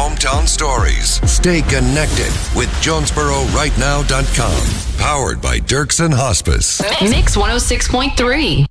hometown stories. Stay connected with JonesboroRightNow.com. Powered by Dirksen Hospice. Mix 106.3.